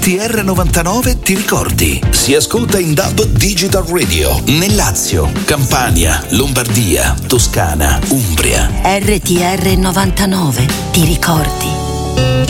TR99 ti ricordi? Si ascolta in DAB Digital Radio nel Lazio, Campania, Lombardia, Toscana, Umbria. RTR 99 ti ricordi?